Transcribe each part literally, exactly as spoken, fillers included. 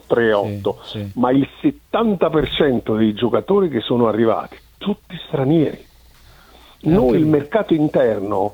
tre virgola otto, sì, sì. Ma il settanta per cento dei giocatori che sono arrivati, tutti stranieri. Noi il mercato interno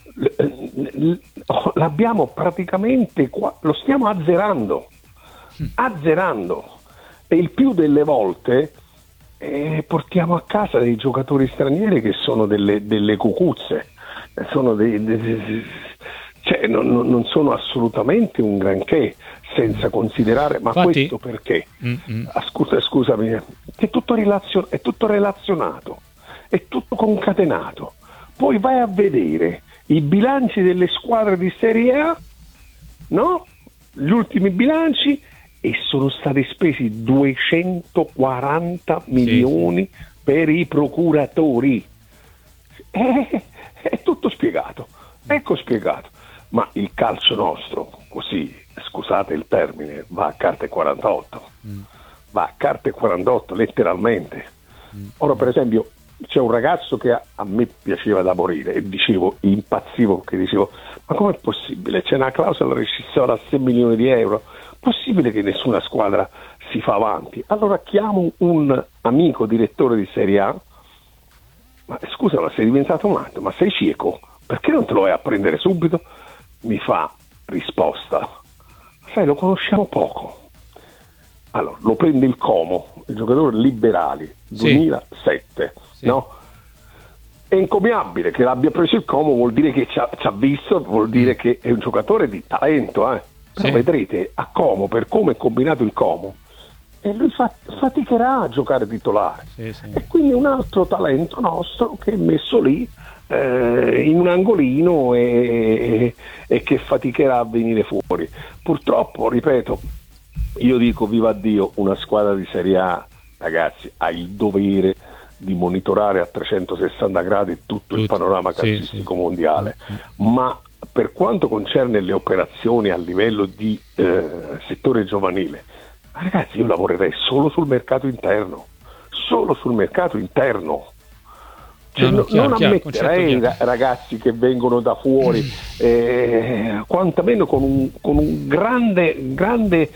l'abbiamo praticamente qua, lo stiamo azzerando, azzerando, e il più delle volte eh, portiamo a casa dei giocatori stranieri che sono delle, delle cucuzze, sono dei, dei, cioè non, non sono assolutamente un granché, senza considerare, ma infatti, questo perché? Ah, scusa, scusami, è tutto, relazio, è tutto relazionato, è tutto concatenato. Poi vai a vedere i bilanci delle squadre di Serie A, no? Gli ultimi bilanci, e sono stati spesi duecentoquaranta milioni, sì, per i procuratori. È, è tutto spiegato, ecco spiegato. Ma il calcio nostro, così, scusate il termine, va a carte quarantotto, mm. va a carte quarantotto letteralmente. Mm. Ora, per esempio, c'è un ragazzo che a, a me piaceva da morire e dicevo, impazzivo, perché dicevo, ma com'è possibile? C'è una clausola rescissoria a sei milioni di euro, possibile che nessuna squadra si fa avanti? Allora chiamo un amico direttore di Serie A, ma scusa, ma sei diventato matto, ma sei cieco? Perché non te lo vai a prendere subito? Mi fa risposta, sai, lo conosciamo poco. Allora, lo prende il Como, il giocatore Liberali, duemilasette, sì, no? È incommiabile che l'abbia preso il Como, vuol dire che ci ha, ci ha visto, vuol dire che è un giocatore di talento, eh? Però sì, vedrete a Como, per come è combinato il Como, e lui fa, faticherà a giocare titolare, sì, sì. E quindi un altro talento nostro che è messo lì eh, in un angolino e, e che faticherà a venire fuori. Purtroppo, ripeto, io dico viva Dio, una squadra di Serie A, ragazzi, ha il dovere di monitorare a trecentosessanta gradi tutto il panorama calcistico, sì, sì, mondiale, ma per quanto concerne le operazioni a livello di eh, settore giovanile, ragazzi, io lavorerei solo sul mercato interno, solo sul mercato interno. Cioè, no, no, chiaro, non chiaro, ammetterei chiaro. ragazzi che vengono da fuori, eh, quantomeno con un, con un grande, grande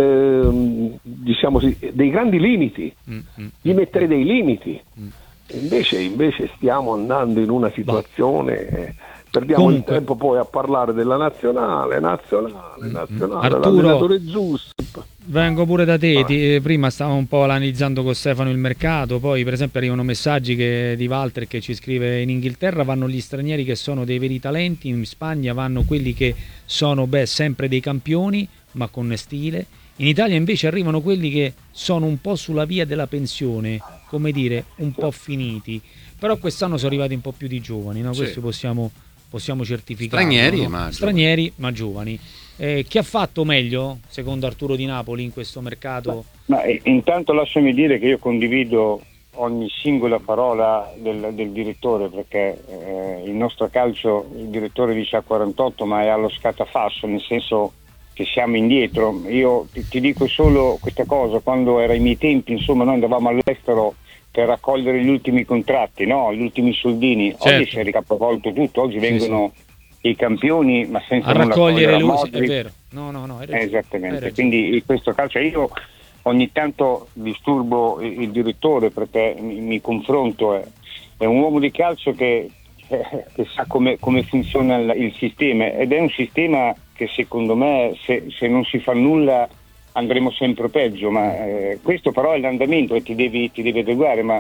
eh, diciamo sì, dei grandi limiti, mm, mm, gli metterei dei limiti. Mm. Invece, invece stiamo andando in una situazione, eh, perdiamo Comunque, il tempo poi a parlare della nazionale, nazionale, nazionale, Arturo, l'allenatore giusto. Vengo pure da te, ti, prima stavamo un po' analizzando con Stefano il mercato, poi per esempio arrivano messaggi che, di Walter che ci scrive: in Inghilterra vanno gli stranieri che sono dei veri talenti, in Spagna vanno quelli che sono beh, sempre dei campioni ma con stile, in Italia invece arrivano quelli che sono un po' sulla via della pensione, come dire, un po' finiti, però quest'anno sono arrivati un po' più di giovani, no? Questo sì, possiamo, possiamo certificare. Stranieri, no? ma Stranieri ma giovani. Eh, chi ha fatto meglio secondo Arturo Di Napoli in questo mercato? Ma, ma, intanto lasciami dire che io condivido ogni singola parola del, del direttore, perché eh, il nostro calcio, il direttore dice a quarantotto, ma è allo scatafasso, nel senso che siamo indietro. Io ti, ti dico solo questa cosa: quando era ai miei tempi, insomma, noi andavamo all'estero per raccogliere gli ultimi contratti, no? Gli ultimi soldini. Certo. Oggi si è ricapovolto tutto, oggi vengono sì, sì, i campioni, ma senza a raccogliere luci, è vero. No, no, no, eh, esattamente. Quindi questo calcio, io ogni tanto disturbo il, il direttore perché mi, mi confronto, è, è un uomo di calcio che, eh, che sa come, come funziona il, il sistema, ed è un sistema che secondo me se, se non si fa nulla andremo sempre peggio, ma eh, questo però è l'andamento e ti devi, ti devi adeguare, ma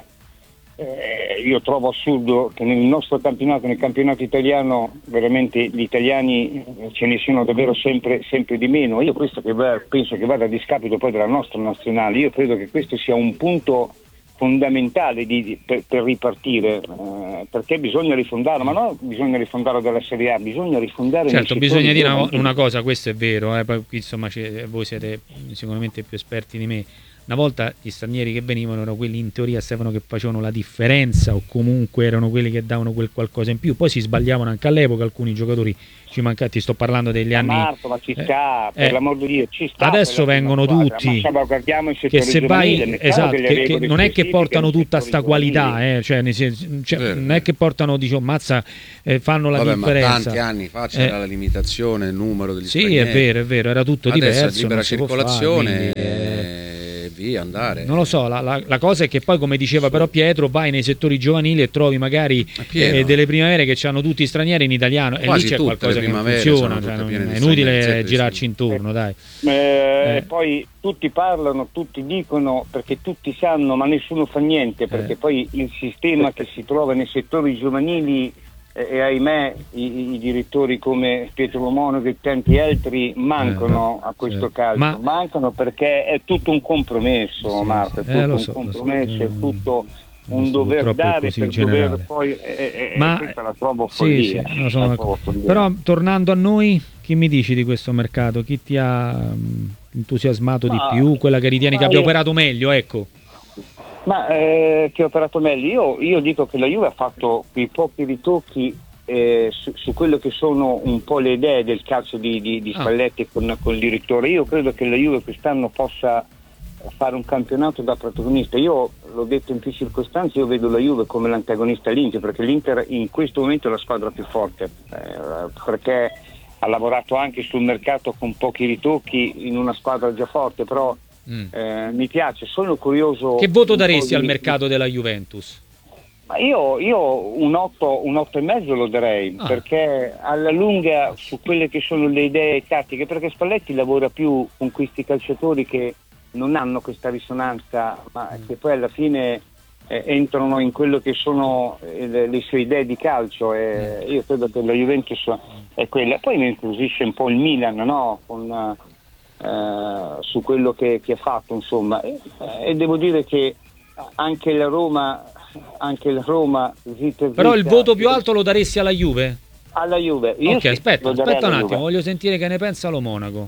Eh, io trovo assurdo che nel nostro campionato, nel campionato italiano, veramente gli italiani ce ne siano davvero sempre, sempre di meno. Io questo che va, penso che vada a discapito poi della nostra nazionale. Io credo che questo sia un punto fondamentale di, di, per, per ripartire, eh, perché bisogna rifondarlo, ma non bisogna rifondarlo dalla Serie A, bisogna rifondare. Certo, bisogna dire una, una cosa, questo è vero, eh, poi insomma voi siete sicuramente più esperti di me. Una volta gli stranieri che venivano erano quelli in teoria, Stefano, che facevano la differenza, o comunque erano quelli che davano quel qualcosa in più. Poi si sbagliavano anche all'epoca, alcuni giocatori ci mancati, ti sto parlando degli ma anni Marco, ma ci sta, eh, per eh, l'amor di Dio, ci sta. Adesso vengono squadra, tutti che se vai, esatto, che, che non è che portano tutta sta qualità, eh, cioè, cioè, eh, non è che portano, diciamo, mazza, eh, fanno la vabbè, differenza. Ma tanti anni fa c'era eh, la limitazione, il numero degli sì, stranieri. Sì, è vero, è vero, era tutto adesso diverso. Adesso libera circolazione, fare, quindi, eh, sì, andare. Non lo so, la, la, la cosa è che poi, come diceva sì. però Pietro, vai nei settori giovanili e trovi magari eh, delle primavere che hanno tutti stranieri in italiano, e lì c'è qualcosa che non funziona, cioè, non, è inutile girarci intorno, dai. Eh, eh. Poi tutti parlano, tutti dicono, perché tutti sanno, ma nessuno fa niente, perché eh. poi il sistema che si trova nei settori giovanili e, e ahimè i, i direttori come Pietro Monaco e tanti altri mancano eh, a questo sì. caso, ma... mancano perché è tutto un compromesso, sì, Marco, è tutto eh, un so, compromesso, so. è tutto un so, dover dare per generale. dover poi eh, eh, ma questa la trovo follia, sì, sì, no, sono trovo follia. Però tornando a noi, che mi dici di questo mercato? Chi ti ha mh, entusiasmato ma, di più? Quella che ritieni che abbia io... operato meglio, ecco. Ma eh, che ha operato meglio? Io, io dico che la Juve ha fatto quei pochi ritocchi eh, su, su quello che sono un po' le idee del calcio di, di, di Spalletti ah. con, con il direttore. Io credo che la Juve quest'anno possa fare un campionato da protagonista. Io l'ho detto in più circostanze, io vedo la Juve come l'antagonista all'Inter, perché l'Inter in questo momento è la squadra più forte, eh, perché ha lavorato anche sul mercato con pochi ritocchi in una squadra già forte, però Mm. Eh, mi piace, sono curioso. Che voto daresti di... al mercato della Juventus? Ma io, io un otto, un otto e mezzo lo darei, ah. perché alla lunga su quelle che sono le idee tattiche, perché Spalletti lavora più con questi calciatori che non hanno questa risonanza, ma mm. che poi alla fine eh, entrano in quello che sono eh, le, le sue idee di calcio, e mm. io credo che la Juventus è quella. Poi mi incuriosisce un po' il Milan, no? Con Uh, su quello che, che ha fatto, insomma, e, e devo dire che anche la Roma anche la Roma vita, però vita, il voto più alto lo daresti alla Juve? Alla Juve. Io ok, sì, aspetta, aspetta un attimo, Juve. Voglio sentire che ne pensa lo Monaco.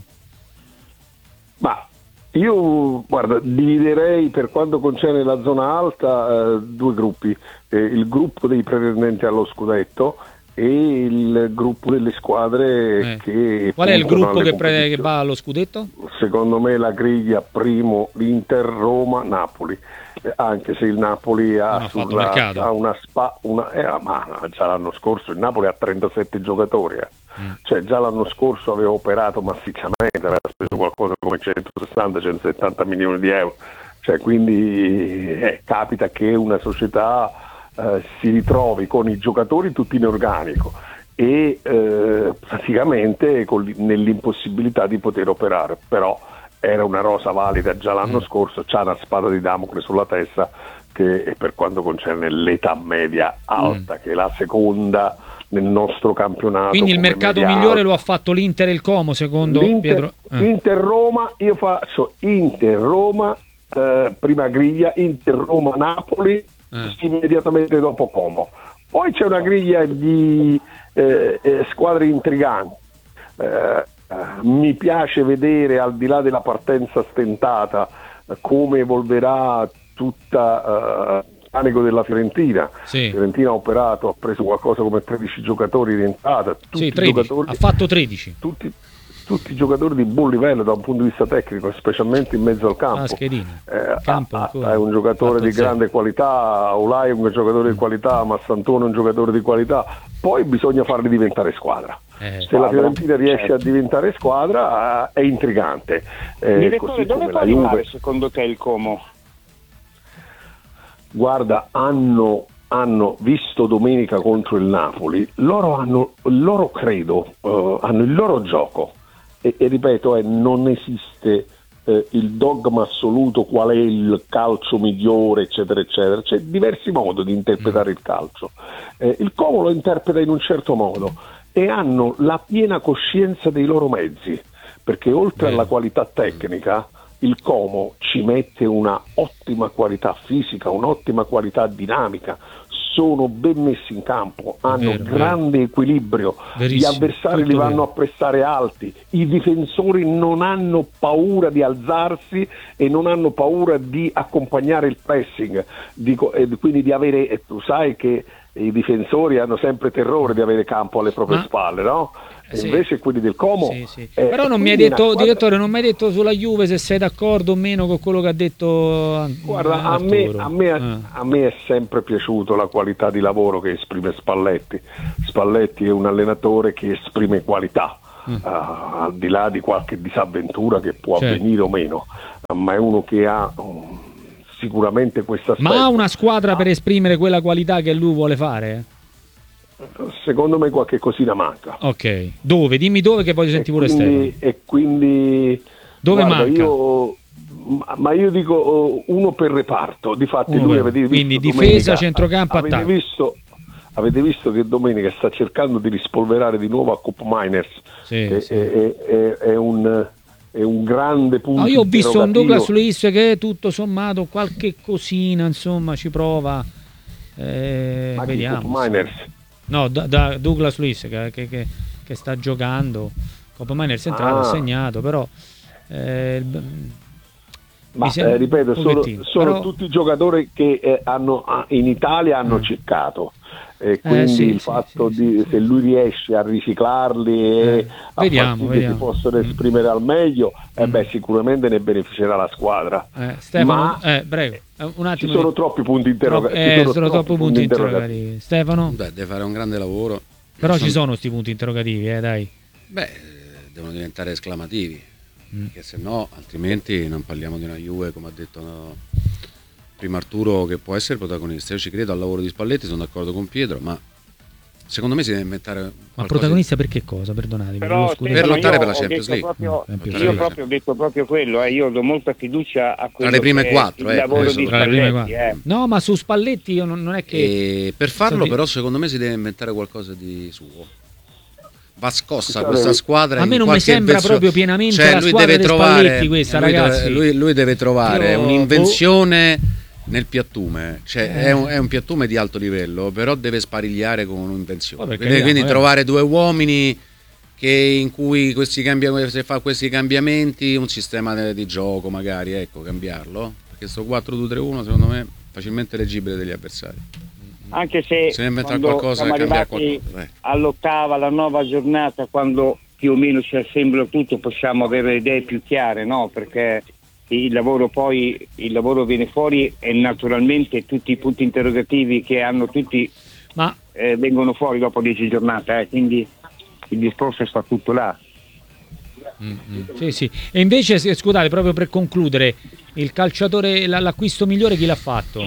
Ma io, guarda, dividerei per quanto concerne la zona alta eh, due gruppi, eh, il gruppo dei pretendenti allo scudetto e il gruppo delle squadre eh. che... Qual è il gruppo che, pre- che va allo scudetto? Secondo me la griglia primo l'Inter, Roma, Napoli, eh, anche se il Napoli ha, no, sulla, ha una spa... Una, eh, ma già l'anno scorso il Napoli ha trentasette giocatori, eh. mm. cioè già l'anno scorso aveva operato massicciamente, aveva speso qualcosa come centosessanta centosettanta milioni di euro, cioè quindi eh, capita che una società Uh, si ritrovi con i giocatori tutti in organico e uh, praticamente con, nell'impossibilità di poter operare, però era una rosa valida già l'anno mm. scorso, c'ha una spada di Damocle sulla testa che per quanto concerne l'età media alta, mm. che è la seconda nel nostro campionato. Quindi il mercato mediano. Migliore lo ha fatto l'Inter e il Como, secondo L'Inter, Pietro? Eh. Inter-Roma, io faccio Inter-Roma, eh, prima griglia, Inter-Roma-Napoli, Eh. immediatamente dopo Como. Poi c'è una griglia di eh, eh, squadre intriganti. Eh, eh, mi piace vedere, al di là della partenza stentata, eh, come evolverà tutta eh, l'anico della Fiorentina. Sì. Fiorentina ha operato, ha preso qualcosa come tredici giocatori di entrata. Tutti sì, tredici. Giocatori, ha fatto tredici. Tutti, tutti i giocatori di buon livello da un punto di vista tecnico, specialmente in mezzo al campo. Ah, eh, campo ah, è un giocatore di grande qualità, Olai è un giocatore di qualità, Massantone è un giocatore di qualità, poi bisogna farli diventare squadra. Eh, Se squadra, la Fiorentina riesce certo. a diventare squadra è intrigante. Eh, Direttore, dove può arrivare secondo te il Como? Guarda, hanno hanno visto domenica contro il Napoli, loro hanno, loro credo, uh, hanno il loro gioco. E, e ripeto, eh, non esiste eh, il dogma assoluto qual è il calcio migliore, eccetera eccetera, c'è diversi modi di interpretare il calcio. Eh, il Como lo interpreta in un certo modo e hanno la piena coscienza dei loro mezzi, perché oltre alla qualità tecnica il Como ci mette una ottima qualità fisica, un'ottima qualità dinamica, sono ben messi in campo, hanno vero, grande vero. equilibrio, Verissimo. Gli avversari Tutto li vanno vero. a pressare alti, i difensori non hanno paura di alzarsi e non hanno paura di accompagnare il pressing, di, eh, quindi di avere, eh, tu sai che i difensori hanno sempre terrore di avere campo alle proprie Ma... spalle, no? E sì. invece quelli del Como sì, sì. Eh, però non mi hai detto, squadra... direttore, non mi hai detto sulla Juve se sei d'accordo o meno con quello che ha detto. Guarda, a me, a, me, ah. a me è sempre piaciuto la qualità di lavoro che esprime Spalletti. Spalletti è un allenatore che esprime qualità, mm. uh, al di là di qualche disavventura che può certo. avvenire o meno. A ma è uno che ha um, sicuramente questa aspetto. Ma ha una squadra per esprimere quella qualità che lui vuole fare? Secondo me qualche cosina manca. Ok, dove? Dimmi dove che voglio sentire pure Stefano. E quindi dove guarda, manca? Io, ma io dico uno per reparto. Difatti uno lui per... avete visto quindi domenica, difesa, centrocampo, avete attacco. Visto, avete visto che domenica sta cercando di rispolverare di nuovo a Cop Miners. Sì, è, sì. È, è, è, un, è un grande punto. No, io ho visto un Douglas Luiz che tutto sommato qualche cosina insomma ci prova. Eh, ma vediamo. Cop Miners? No, da, da Douglas Luiz che, che, che, che sta giocando. Cop Miners è entrato, ha ah. segnato, però eh, ma eh, ripeto, sono, sono però... tutti giocatori che eh, hanno, in Italia hanno mm. cercato. E quindi eh, sì, il sì, fatto sì, di sì, se lui riesce a riciclarli e eh, a vediamo, far sì vediamo. che si possono esprimere al meglio, mm. eh beh, sicuramente ne beneficerà la squadra. Eh, Stefano, ma eh, prego, un attimo. Ci sono troppi punti interrogativi. Eh, sono, sono troppi punti interrogativi. interrogativi. Stefano? Beh, deve fare un grande lavoro. Però sono... ci sono questi punti interrogativi, eh, dai. Beh, devono diventare esclamativi, mm. perché se no, altrimenti non parliamo di una Juve, come ha detto no, prima Arturo, che può essere protagonista. Io ci credo al lavoro di Spalletti, sono d'accordo con Pietro, ma secondo me si deve inventare. Ma protagonista per che cosa? Perdonatemi. Però, per lottare per la Champions League. Proprio, mm, io proprio ho detto proprio quello, eh. Io do molta fiducia a quello tra le prime che quattro, il eh, lavoro di Spalletti. Eh. No, ma su Spalletti io non, non è che. E per farlo, però, secondo me si deve inventare qualcosa di suo. Va scossa Scusate, questa squadra. A me non mi sembra invenzione. proprio pienamente cioè, la lui squadra deve di trovare, Spalletti questa, lui ragazzi. Deve, lui, lui deve trovare Io, un'invenzione boh. nel piattume, cioè eh. è, un, è un piattume di alto livello, però deve sparigliare con un'invenzione. Vabbè, quindi capiamo, quindi eh. trovare due uomini che in cui questi cambia, se fa questi cambiamenti, un sistema di gioco magari, ecco, cambiarlo, perché sto quattro due tre uno secondo me è facilmente leggibile degli avversari. Anche se, se ne quando qualcosa, siamo arrivati all'ottava, la nuova giornata, quando più o meno ci assembla tutto, possiamo avere idee più chiare, no? Perché il lavoro poi il lavoro viene fuori e naturalmente tutti i punti interrogativi che hanno tutti ma eh, vengono fuori dopo dieci giornate, eh, quindi il discorso sta tutto là. Mm-hmm. Sì, sì. E invece, scusate, proprio per concludere, il calciatore, l'acquisto migliore chi l'ha fatto?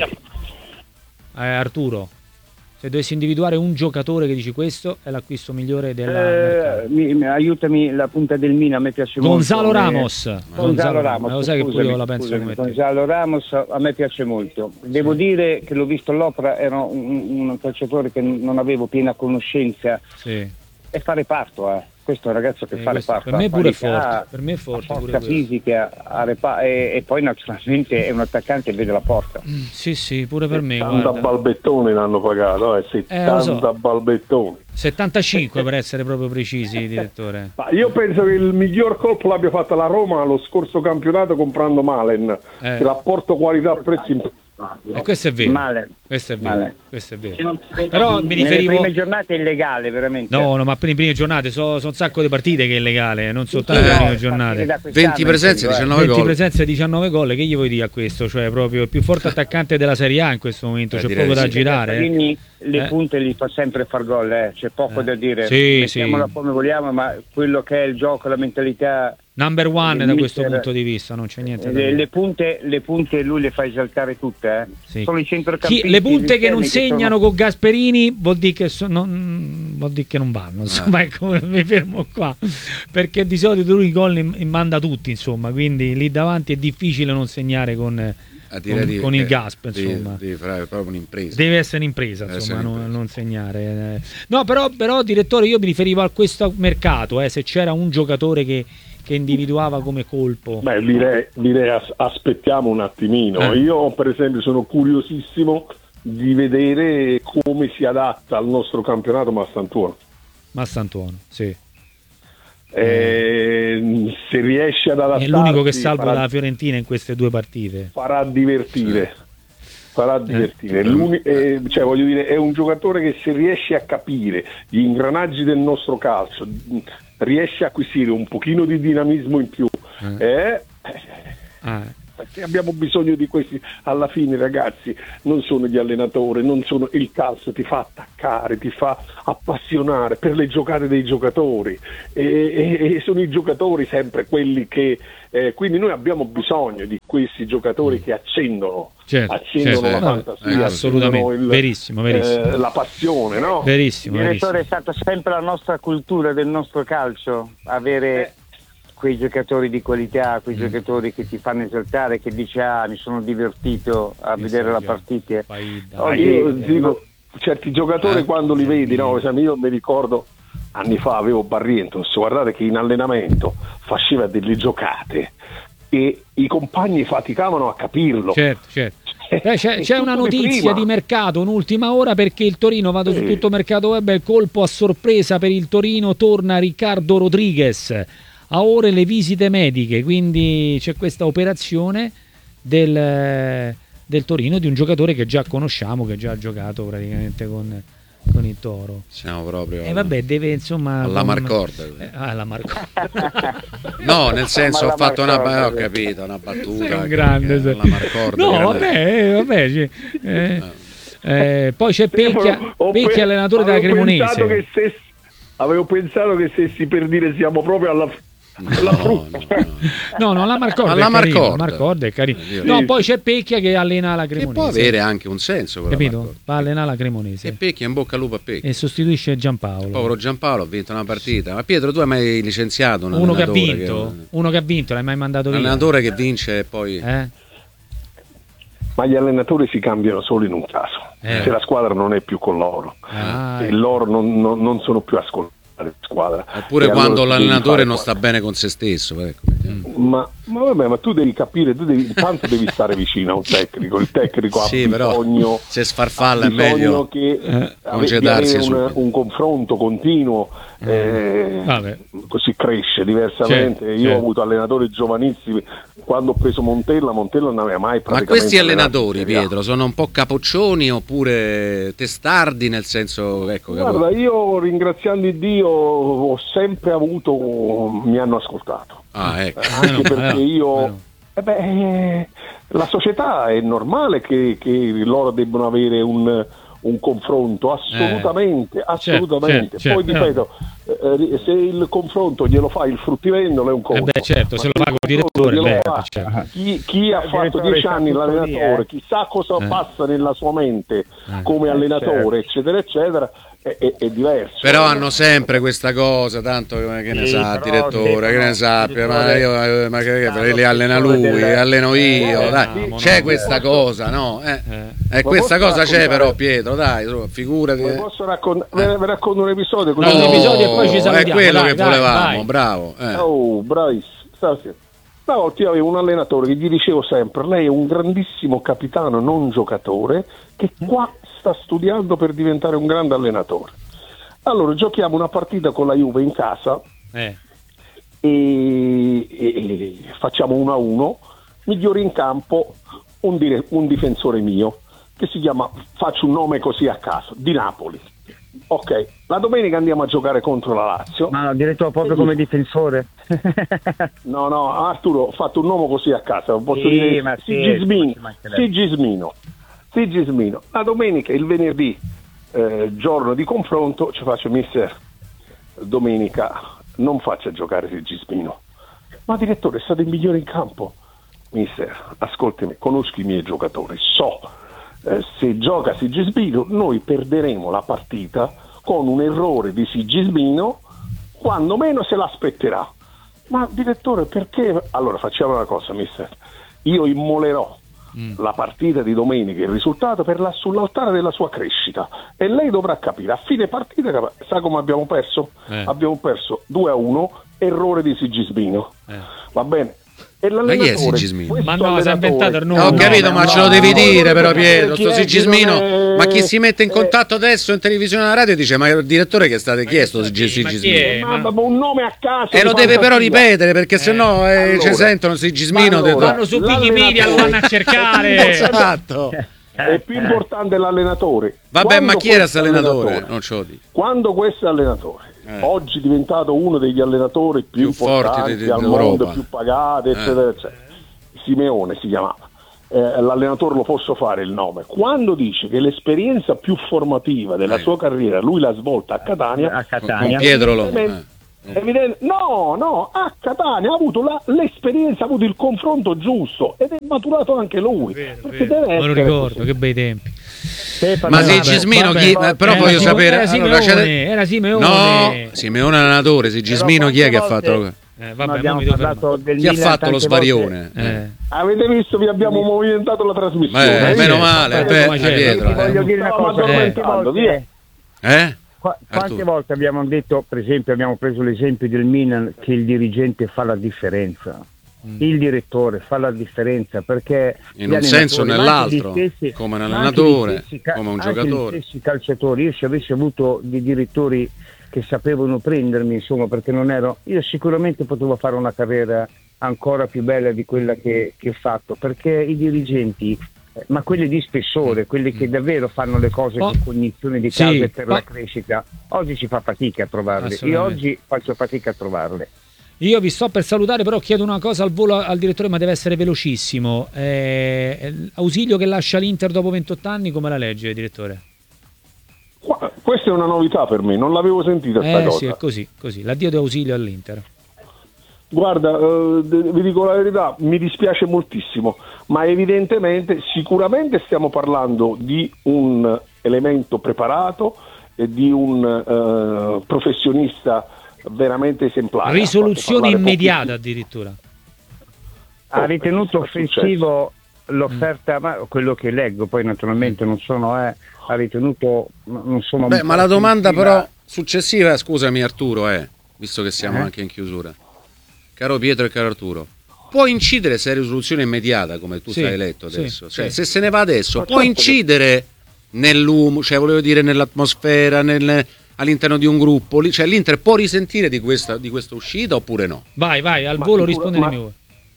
Eh, Arturo, se dovessi individuare un giocatore che dici questo è l'acquisto migliore della eh, mi, mi, aiutami, la punta del Mina a me piace Gonzalo molto Ramos eh, Gonzalo, Gonzalo Ramos lo sai scusami, che pure io la penso scusami, come te. Gonzalo Ramos a me piace molto, devo sì. dire che l'ho visto all'Opera, era un, un calciatore che non avevo piena conoscenza sì. e fa reparto, eh. questo è un ragazzo che eh, fa reparto, per me pure forte, per me è forte, forza fisica a repa- e, e poi naturalmente è un attaccante e vede la porta. Mm, sì sì, pure per me. settanta balbettoni l'hanno pagato, eh, settanta eh, so. balbettoni. settantacinque per essere proprio precisi, direttore. Ma io penso che il miglior colpo l'abbia fatto la Roma lo scorso campionato comprando Malen, eh. il rapporto qualità-prezzo in... E questo è vero, Male. questo è vero, Male. questo è vero. Però mi riferivo. Nelle prime giornate è illegale, veramente. No, no, ma per le prime giornate sono so un sacco di partite che è illegale, non soltanto le no, prime giornate. venti presenze, diciannove venti gol. presenze, diciannove gol. Che gli vuoi dire a questo? Cioè, proprio il più forte attaccante della Serie A in questo momento, eh, c'è poco da girare. Quindi le eh. punte li fa sempre far gol, eh. C'è poco eh. da dire. Sì, mettiamola sì. come vogliamo, ma quello che è il gioco, la mentalità. Number one da questo punto di vista, non c'è niente da le, dire. le punte, le punte lui le fa esaltare tutte, eh. Sì. Sono i centrocampisti. Chi, le punte che non segnano sono... con Gasperini vuol dire che, so, non, vuol dire che non vanno, insomma, ecco, mi fermo qua, perché di solito lui i gol li manda tutti, insomma, quindi lì davanti è difficile non segnare con, con, di, con il Gasp, insomma. Devi fare proprio un'impresa. Deve essere un'impresa, Deve insomma, essere un'impresa. Non, non segnare. No, però, però, direttore, io mi riferivo a questo mercato, eh, se c'era un giocatore che che individuava come colpo. Beh, direi, direi as- aspettiamo un attimino. Eh. Io per esempio sono curiosissimo di vedere come si adatta al nostro campionato Massantuono. Massantuono, sì. Eh, se riesce ad adattarsi, è l'unico che salva farà, la Fiorentina in queste due partite. Farà divertire. Farà divertire. Eh. Eh, cioè, voglio dire, è un giocatore che se riesce a capire gli ingranaggi del nostro calcio, riesce a acquisire un pochino di dinamismo in più. Eh. Eh, ah. perché abbiamo bisogno di questi. Alla fine, ragazzi, non sono gli allenatori, non sono il calcio, ti fa attaccare, ti fa appassionare per le giocate dei giocatori e, e, e sono i giocatori sempre quelli che eh, quindi noi abbiamo bisogno di questi giocatori che accendono certo, accendono certo, la no, fantasia, eh, assolutamente, il, verissimo, verissimo. Eh, la passione, no? Verissimo, Direttore, verissimo. è stata sempre la nostra cultura del nostro calcio avere Eh. quei giocatori di qualità, quei mm. giocatori che ti fanno esaltare, che dici ah mi sono divertito a Sì, vedere sì, la sì. partita. Oh, io dico, certi giocatori Eh. quando li vedi, no? Io mi ricordo anni fa avevo Barrientos, guardate che in allenamento faceva delle giocate e i compagni faticavano a capirlo. Certo, certo. Eh, c'è, c'è una notizia di mercato, un'ultima ora, perché il Torino, vado su Sì. tutto mercato web, il colpo a sorpresa per il Torino, torna Riccardo Rodriguez. A ore le visite mediche, quindi c'è questa operazione del, del Torino, di un giocatore che già conosciamo, che già ha giocato praticamente con, con il Toro. Siamo proprio E vabbè, deve insomma... alla con- Marcorda. Eh, ah, alla Marcorda. No, nel senso Ma ho la fatto una Marcorda, ho sì. capito, una battuta. Sei un che- grande, che sei. alla Marcorda. No, grande- vabbè, eh, vabbè. Cioè, eh, eh, poi c'è Pecchia, Ho pe- Pecchia allenatore della avevo pensato Cremonese. che se- avevo pensato che stessi per dire siamo proprio alla, alla No, frutta. no, no. No, no, la Marcorda Alla è carino, Marcorda. Marcorda è carino. Sì. No, poi c'è Pecchia che allena la Che Cremonese. può avere anche un senso quella Capito? Marcorda. Va a allenare la E Cremonese Pecchia, in bocca al lupo a Pecchia. e sostituisce Giampaolo. Povero Giampaolo ha vinto una partita. Ma Pietro, tu hai mai licenziato un Uno che ha allenatore vinto, uno che ha vinto, l'hai mai mandato un via? allenatore che vince e poi Eh? Ma gli allenatori si cambiano solo in un caso, Eh. se la squadra non è più con loro Ah, e loro non, non- non sono più ascoltati la squadra. oppure E quando allora tu devi l'allenatore fare non qualcosa. sta bene con se stesso, ecco, mettiamo. Ma, ma vabbè, ma tu devi capire, tu devi, intanto devi stare vicino a un tecnico, il tecnico Sì, ha però bisogno, se sfarfalla ha è meglio bisogno che Eh, ave- di congedarsi avere un, subito. un confronto continuo, eh, Vabbè. così cresce diversamente. Certo, Io certo. ho avuto allenatori giovanissimi, quando ho preso Montella, Montella non aveva mai Ma praticamente questi allenato allenatori, in Serie A. Pietro, sono un po' capoccioni oppure testardi, nel senso, ecco, capo- Guarda, io ringraziando Dio ho sempre avuto, mi hanno ascoltato, Ah, ecco. anche Meno perché male, io, meno. eh beh, eh, la società è normale che, che loro debbano avere un, un confronto, assolutamente, assolutamente. certo, Poi certo. ripeto, eh, se il confronto glielo fa il fruttivendolo è un Eh conto. beh, certo, se lo Ma fa col il confronto direttore, glielo beh, fa certo. chi, chi ha Il fatto direttore dieci sta anni tutto lì, l'allenatore, eh. chissà cosa Eh. passa nella sua mente Eh. come allenatore, certo. eccetera, eccetera, è, è- è diverso. Però hanno sempre questa cosa, tanto che ne Sì, sa, però direttore, che ne devono- sappia, ma direttore- io ma che, che Stanno li allena al lui, settore del- alleno io, Eh, dai, no, c'è no, questa no. cosa, no? Eh. Eh. E Ma questa posso cosa c'è raccontare- però, Pietro, dai, su, figurati. Vi eh. posso raccon- ve, ve racconto un episodio così. No, un episodio e poi ci è salutiamo, quello dai, che dai, volevamo, vai. bravo. eh. Oh, bravissimo. Stasera. Stavolta io avevo un allenatore che gli dicevo sempre: lei è un grandissimo capitano, non giocatore, che qua sta studiando per diventare un grande allenatore. Allora giochiamo una partita con la Juve in casa Eh. e, e- e facciamo uno a uno. Migliore in campo un, dire- un difensore mio che si chiama, faccio un nome così a caso, di Napoli. Ok, la domenica andiamo a giocare contro la Lazio. Ma direttore proprio come difensore? No, no, Arturo, ho fatto un nome così a casa, non posso Sì, dire ma sì, Sigismino, ci mancherebbe. Sigismino, Sigismino. La domenica, il venerdì, eh, giorno di confronto, ci faccio mister, domenica non faccia giocare Sigismino. Ma direttore, è stato il migliore in campo. Mister, ascoltami, conosco i miei giocatori, so, eh, se gioca Sigismino noi perderemo la partita con un errore di Sigismino, quando meno se l'aspetterà. Ma direttore, perché? Allora facciamo una cosa, mister, io immolerò Mm. la partita di domenica, il risultato per la, sull'altare della sua crescita, e lei dovrà capire, a fine partita, cap- sa come abbiamo perso? Eh. Abbiamo perso due a uno, errore di Sigismino, Eh. va bene? E Ma chi è l'allenatore, Sigismino? questo Ma no, si è allenatore- inventato il nome. Ho No, capito, no, ma no, ce lo no, devi no, dire no, però, no, Pietro, chi sto è che Sigismino, non è- ma chi si mette in eh, contatto adesso in televisione alla radio dice, ma il direttore che state chiesto chi- ma chi Sigismino? è? Ma, ma- ma un nome a caso E lo di deve però fantasia. ripetere perché sennò eh, Allora, ci sentono Sigismino. allora, te- Vanno su Wikipedia, lo vanno a cercare. Esatto. È più importante l'allenatore. Vabbè, Quando ma chi era questo questo allenatore? Non ce lo dico. Quando questo allenatore, Eh. oggi è diventato uno degli allenatori più, Più forti importanti di- di- al d'Europa. mondo, più pagati, eccetera, eccetera, Simeone si chiamava, eh, l'allenatore lo posso fare il nome, quando dice che l'esperienza più formativa della eh. sua carriera lui l'ha svolta a Catania, a Catania. Con Pietro lo... evidente, evidente, no no a Catania ha avuto la, l'esperienza, ha avuto il confronto giusto ed è maturato anche lui, vero, perché vero. deve Me lo essere ricordo, così. che bei tempi. Stefano, Ma sì, vabbè, Gismino, vabbè, chi... vabbè, però era voglio Simone, sapere... era Simeone, allora, c'è... era Simeone. No, Simeone è allenatore, sì, Gismino chi è che ha fatto... volte... Eh, No, vabbè, abbiamo mo mi devo parlato del Chi ha Milan fatto lo tante svarione? volte. Eh. Avete visto, vi abbiamo movimentato la trasmissione. Beh, eh? meno sì, male, vabbè, beh, ma certo. Pietro, Ti eh. voglio dire una Stavo cosa, quante addormentando, volte, via. Eh? qua- quante Arturo. volte abbiamo detto, per esempio abbiamo preso l'esempio del Milan, che il dirigente fa la differenza, il direttore fa la differenza, perché In gli un senso o allenatori, ma anche gli nell'altro, stessi- come un ma anche allenatore, gli stessi ca- come un anche giocatore. gli stessi calciatori, io se avessi avuto dei direttori che sapevano prendermi, insomma, perché non ero, io sicuramente potevo fare una carriera ancora più bella di quella che, che ho fatto, perché i dirigenti, eh, ma quelli di spessore, quelli che davvero fanno le cose Oh. con cognizione di Sì, causa e per ma- la crescita, oggi si fa fatica a trovarle. Io Assolutamente. oggi faccio fatica a trovarle. Io vi sto per salutare, però chiedo una cosa al volo al direttore, ma deve essere velocissimo. Eh, Ausilio che lascia l'Inter dopo ventotto anni, come la legge, direttore? Qua- questa è una novità per me, non l'avevo sentita sta Eh cosa. sì, è così, così. L'addio di Ausilio all'Inter. Guarda, eh, de- vi dico la verità, mi dispiace moltissimo, ma evidentemente, sicuramente stiamo parlando di un elemento preparato e di un eh, professionista veramente esemplare. Risoluzione Ha fatto parlare immediata addirittura. Ha Oh, ritenuto è successo. offensivo l'offerta, ma quello che leggo, poi naturalmente non sono, eh, ha ritenuto, non sono... Beh, ma la domanda offensiva. però successiva, scusami Arturo, è, visto che siamo Eh? anche in chiusura. Caro Pietro e caro Arturo, può incidere se è risoluzione immediata, come tu Sì, hai letto sì, adesso? Cioè, sì. se se ne va adesso, Ma può certo che- incidere nell'umo, cioè volevo dire nell'atmosfera, nel- all'interno di un gruppo, lì- cioè l'Inter può risentire di questa, di questa uscita oppure no? Vai, vai, al Ma volo sicuro- rispondetemi ma- voi.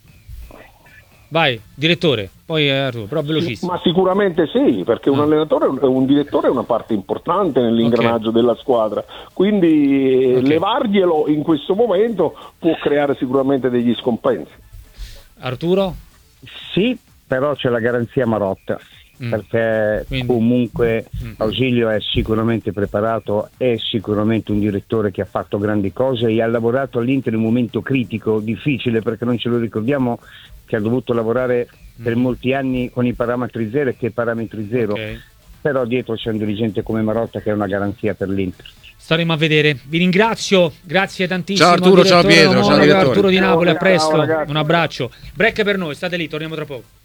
Vai, direttore, poi eh, Arturo, però velocissimo. Ma sicuramente sì, perché un Ah. allenatore, un direttore è una parte importante nell'ingranaggio della squadra, quindi eh, Ok. levarglielo in questo momento può creare sicuramente degli scompensi. Arturo? Sì, però c'è la garanzia Marotta, Mm. perché Quindi- comunque Mm. Ausilio è sicuramente preparato, è sicuramente un direttore che ha fatto grandi cose e ha lavorato all'Inter in un momento critico, difficile, perché non ce lo ricordiamo che ha dovuto lavorare per molti anni con i parametri zero e che parametri zero, Ok. però dietro c'è un dirigente come Marotta che è una garanzia per l'Inter. Staremo a vedere. Vi ringrazio, grazie tantissimo. Ciao Arturo, ciao direttore Pietro, ciao Monaco, direttore. Arturo Di Napoli, a Ciao, presto. ragazzi. Un abbraccio. Break per noi, state lì, torniamo tra poco.